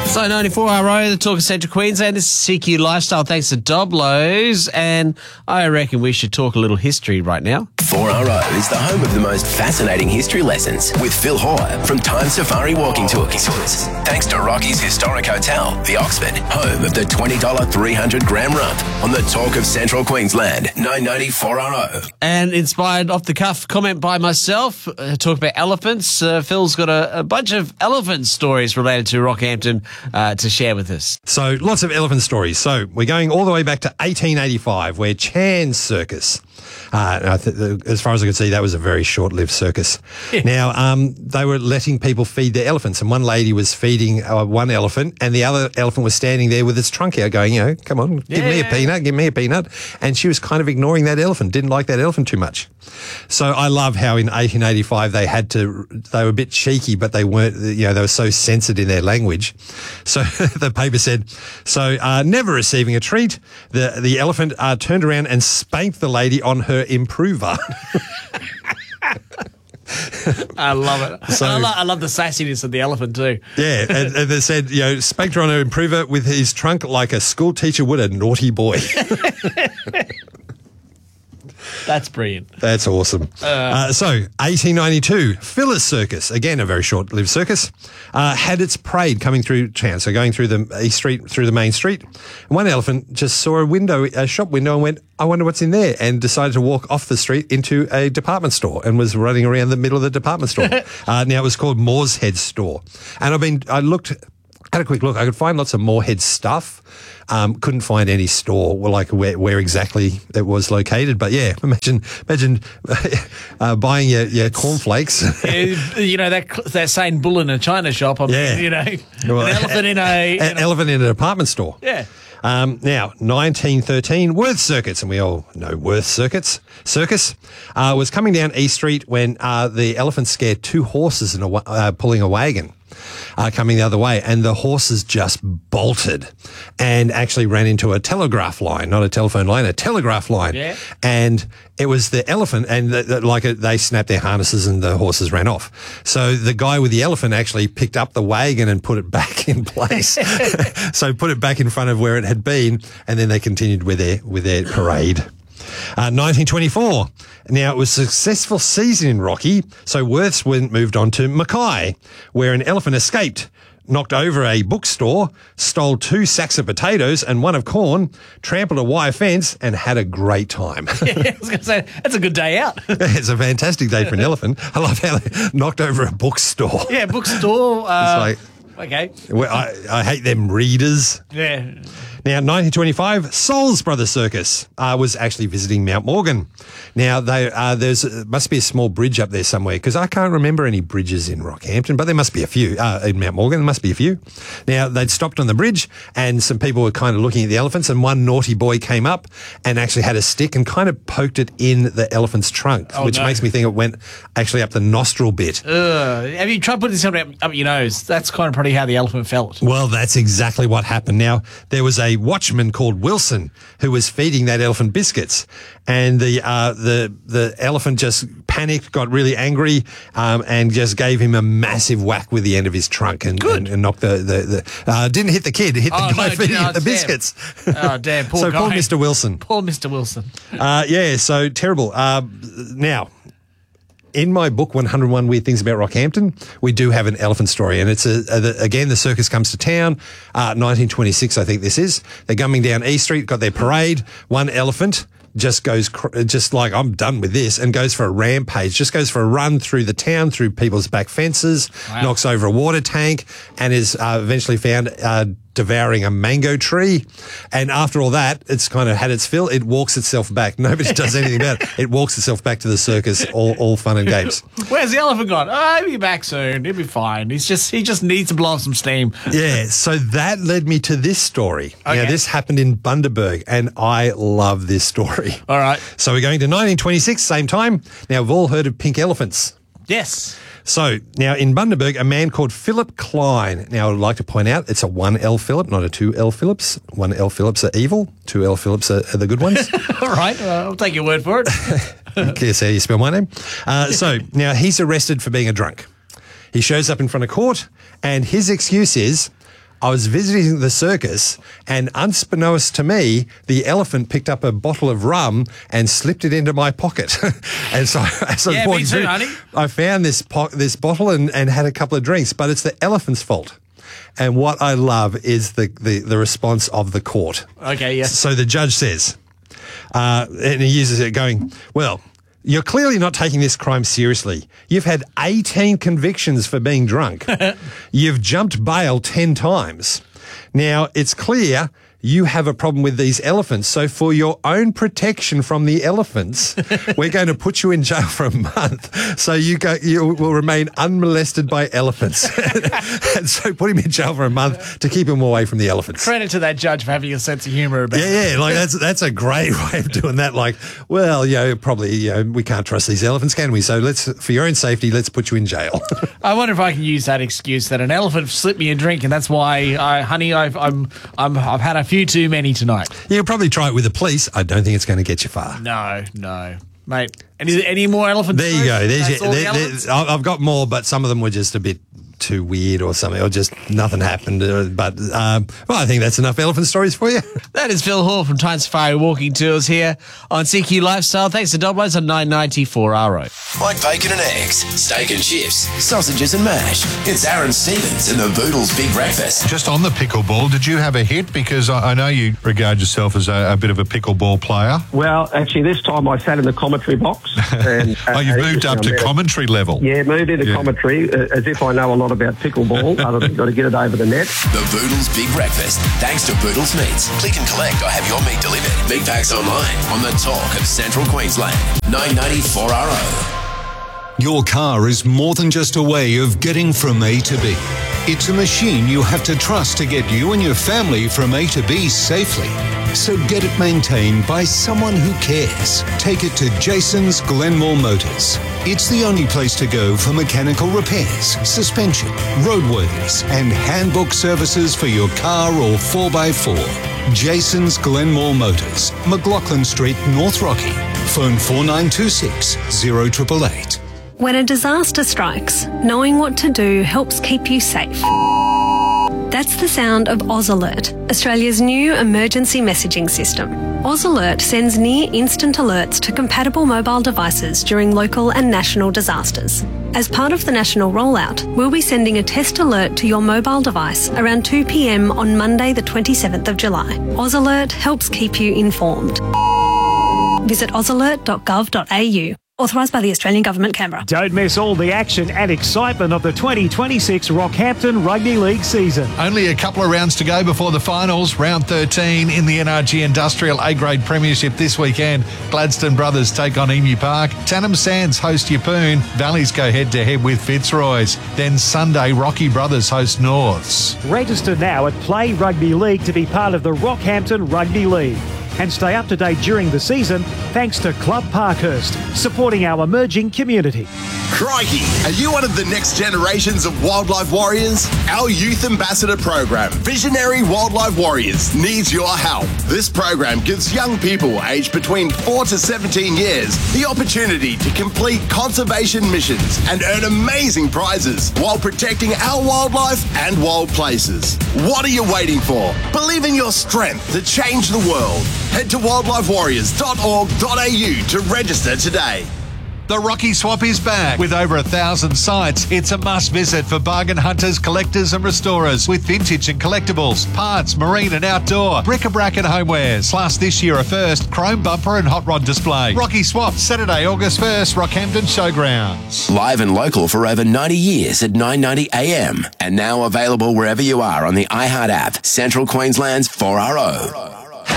So 94RO, the Talk of Central Queensland. This is CQ Lifestyle, thanks to Doblos. And I reckon we should talk a little history right now. 4RO is the home of the most fascinating history lessons with Phil Hoare from Time Safari Walking Tours. Thanks to Rocky's Historic Hotel, the Oxford, home of the $20 300 gram rump on the Talk of Central Queensland, 994RO. And inspired off the cuff comment by myself, talk about elephants. Phil's got a bunch of elephant stories related to Rockhampton to share with us. So lots of elephant stories. So we're going all the way back to 1885, where Chan's Circus, as far as I could see, that was a very short-lived circus. Yeah. Now, they were letting people feed their elephants, and one lady was feeding one elephant, and the other elephant was standing there with its trunk out going, come on, give me a peanut. And she was kind of ignoring that elephant, didn't like that elephant too much. So I love how in 1885 they were a bit cheeky, but they weren't, they were so censored in their language. So the paper said, never receiving a treat, the elephant turned around and spanked the lady on her improver. I love it. So, I love the sassiness of the elephant too. Yeah, and they said, spanked her on her improver with his trunk like a school teacher would a naughty boy. That's brilliant. That's awesome. So, 1892, Phyllis Circus, again a very short-lived circus, had its parade coming through town. So going through the East Street, through the main street. And one elephant just saw a shop window and went, I wonder what's in there, and decided to walk off the street into a department store and was running around the middle of the department store. Now, it was called Moorehead Store. And had a quick look. I could find lots of Moorehead stuff. Couldn't find any store where exactly it was located. But yeah, imagine buying your cornflakes. that saying bull in a china shop. An elephant in elephant in a department store. Yeah. Now, 1913, Worth Circuits, and we all know Worth Circuits. Circus was coming down East Street when the elephant scared two horses pulling a wagon. Coming the other way, and the horses just bolted and actually ran into a telegraph line, not a telephone line, a telegraph line. Yeah. And it was the elephant, and they snapped their harnesses and the horses ran off. So the guy with the elephant actually picked up the wagon and put it back in place. So put it back in front of where it had been, and then they continued with their parade. 1924. Now, it was a successful season in Rocky, so Worths moved on to Mackay, where an elephant escaped, knocked over a bookstore, stole 2 sacks of potatoes and 1 of corn, trampled a wire fence, and had a great time. I was going to say, that's a good day out. It's a fantastic day for an elephant. I love how they knocked over a bookstore. Yeah, bookstore. Okay. I hate them readers. Yeah. Now, 1925, Souls Brothers Circus was actually visiting Mount Morgan. Now, must be a small bridge up there somewhere, because I can't remember any bridges in Rockhampton, but there must be a few. In Mount Morgan, there must be a few. Now, they'd stopped on the bridge, and some people were kind of looking at the elephants, and one naughty boy came up and actually had a stick and kind of poked it in the elephant's trunk, which makes me think it went actually up the nostril bit. Have you tried putting something up your nose? That's kind of probably how the elephant felt. Well, that's exactly what happened. Now, there was a watchman called Wilson who was feeding that elephant biscuits, and the elephant just panicked, got really angry, and just gave him a massive whack with the end of his trunk and knocked didn't hit the kid, it hit the guy feeding the biscuits. Oh, damn, poor so guy. poor Mr. Wilson. Poor Mr. Wilson. So terrible. Now, in my book, 101 Weird Things About Rockhampton, we do have an elephant story. And it's, again, the circus comes to town, 1926, I think this is. They're coming down East Street, got their parade. One elephant just goes, just like, I'm done with this, and goes for a rampage, just goes for a run through the town, through people's back fences, knocks over a water tank, and is eventually found devouring a mango tree. And after all that, it's kind of had its fill. It walks itself back. Nobody does anything about it. It walks itself back to the circus, all fun and games. Where's the elephant gone? Oh, he'll be back soon. He'll be fine. He just needs to blow off some steam. Yeah, so that led me to this story. Okay. Now, this happened in Bundaberg, and I love this story. All right. So we're going to 1926, same time. Now, we've all heard of pink elephants. Yes. So, now in Bundaberg, a man called Philip Klein. Now, I'd like to point out it's a 1L Philip, not a 2L Phillips. 1L Phillips are evil, 2L Phillips are the good ones. All right, I'll take your word for it. Guess how you spell my name. So, now he's arrested for being a drunk. He shows up in front of court, and his excuse is, I was visiting the circus, and unbeknownst to me, the elephant picked up a bottle of rum and slipped it into my pocket. And so as I was walking through, I found this bottle and had a couple of drinks, but it's the elephant's fault. And what I love is the response of the court. Okay, yes. So the judge says, and he uses it going, well, you're clearly not taking this crime seriously. You've had 18 convictions for being drunk. You've jumped bail 10 times. Now, it's clear you have a problem with these elephants. So for your own protection from the elephants, we're going to put you in jail for a month. So you will remain unmolested by elephants. And so put him in jail for a month to keep him away from the elephants. Credit to that judge for having a sense of humour about it. Yeah, like that's a great way of doing that. Like, well, probably, we can't trust these elephants, can we? So for your own safety, let's put you in jail. I wonder if I can use that excuse that an elephant slipped me a drink, and that's why, I've had a few too many tonight. You'll probably try it with the police. I don't think it's going to get you far. No, mate. Any more elephants? There you go. I've got more, but some of them were just a bit too weird or something, or just nothing happened. But I think that's enough elephant stories for you. That is Phil Hall from Time Safari Walking Tours here on CQ Lifestyle. Thanks to Doblos on 994 RO. Like bacon and eggs, steak and chips, sausages and mash. It's Aaron Stevens and the Boodles Big Breakfast. Just on the pickleball, did you have a hit? Because I know you regard yourself as a bit of a pickleball player. Well, actually, this time I sat in the commentary box. And, you've moved up to commentary level. Yeah, moved into commentary as if I know a lot about pickleball, other than got to get it over the net. The Boodles Big Breakfast, thanks to Boodles Meats. Click and collect or have your meat delivered. Meat packs online on the talk of Central Queensland. 994 RO. Your car is more than just a way of getting from A to B. It's a machine you have to trust to get you and your family from A to B safely. So get it maintained by someone who cares. Take it to Jason's Glenmore Motors. It's the only place to go for mechanical repairs, suspension, roadworthiness, and handbook services for your car or 4x4. Jason's Glenmore Motors, McLaughlin Street, North Rocky. Phone 4926 0888. When a disaster strikes, knowing what to do helps keep you safe. That's the sound of Oz Alert, Australia's new emergency messaging system. Oz Alert sends near-instant alerts to compatible mobile devices during local and national disasters. As part of the national rollout, we'll be sending a test alert to your mobile device around 2 p.m. on Monday the 27th of July. Oz Alert helps keep you informed. Visit ozalert.gov.au. Authorised by the Australian Government, Canberra. Don't miss all the action and excitement of the 2026 Rockhampton Rugby League season. Only a couple of rounds to go before the finals. Round 13 in the NRG Industrial A-Grade Premiership this weekend. Gladstone Brothers take on Emu Park. Tannum Sands host Yeppoon. Valleys go head-to-head with Fitzroy's. Then Sunday, Rocky Brothers host Norths. Register now at Play Rugby League to be part of the Rockhampton Rugby League. And stay up to date during the season thanks to Club Parkhurst, supporting our emerging community. Crikey! Are you one of the next generations of wildlife warriors? Our Youth Ambassador program, Visionary Wildlife Warriors, needs your help. This program gives young people aged between 4 to 17 years the opportunity to complete conservation missions and earn amazing prizes while protecting our wildlife and wild places. What are you waiting for? Believe in your strength to change the world. Head to wildlifewarriors.org.au to register today. The Rocky Swap is back with over 1,000 sites. It's a must visit for bargain hunters, collectors and restorers with vintage and collectibles, parts, marine and outdoor, bric-a-brac and homewares. Plus this year a first, chrome bumper and hot rod display. Rocky Swap, Saturday, August 1st, Rockhampton Showgrounds. Live and local for over 90 years at 990 AM. And now available wherever you are on the iHeart app. Central Queensland's 4RO.